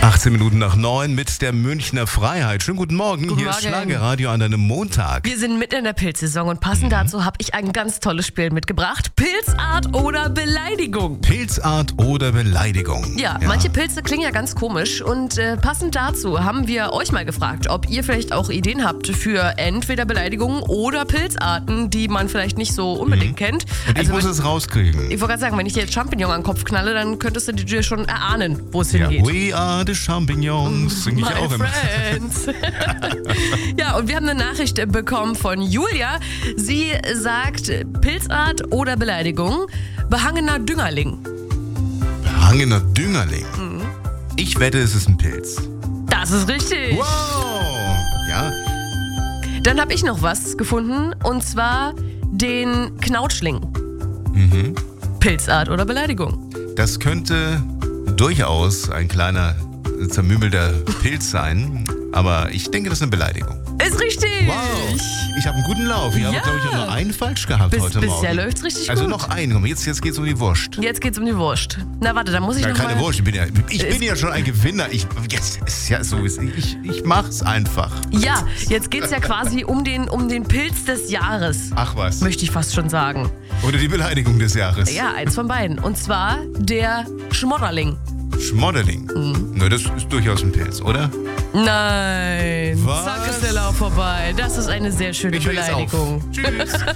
18 Minuten nach 9 mit der Münchner Freiheit. Schönen guten Morgen. Guten Hier Morgen. ist Schlagerradio an einem Montag. Wir sind mitten in der Pilzsaison und passend dazu habe ich ein ganz tolles Spiel mitgebracht. Pilzart oder Beleidigung. Pilzart oder Beleidigung. Ja, manche Pilze klingen ja ganz komisch und passend dazu haben wir euch mal gefragt, ob ihr vielleicht auch Ideen habt für entweder Beleidigungen oder Pilzarten, die man vielleicht nicht so unbedingt kennt. Und ich muss es rauskriegen. Ich wollte gerade sagen, wenn ich dir jetzt Champignon an den Kopf knalle, dann könntest du dir schon erahnen, wo es Ja, hingeht. we are the Champignons, singe ich My auch immer. friends. Ja, und wir haben eine Nachricht bekommen von Julia. Sie sagt, Pilzart oder Beleidigung, behangener Düngerling. Behangener Düngerling. Ich wette, es ist ein Pilz. Das ist richtig. Wow! Ja, Dann habe ich noch was gefunden, und zwar den Knautschling. Pilzart oder Beleidigung. das könnte durchaus ein kleiner, zermümelter Pilz sein, aber ich denke, das ist eine Beleidigung. Ist richtig. Wow, ich habe einen guten Lauf. Ich habe, Ja. glaube ich, nur einen falsch gehabt heute Morgen. Bisher läuft's richtig Also gut. noch einen. Komm, jetzt geht's um die Wurst. Jetzt geht's um die Wurst. Na warte, da muss ich Ja, noch keine mal... Wurst, ich bin ja schon ein Gewinner. Jetzt ist ja so, ich mach's einfach. Ja, jetzt geht's ja quasi um den Pilz des Jahres. Ach was. Möchte ich fast schon sagen. Oder die Beleidigung des Jahres. Ja, eins von beiden. Und zwar der Schmodderling. Schmodderling. Na, das ist durchaus ein Pilz, oder? Nein. Was? Zack ist der Lauf vorbei. Das ist eine sehr schöne Ich höre jetzt auf. Beleidigung. Tschüss.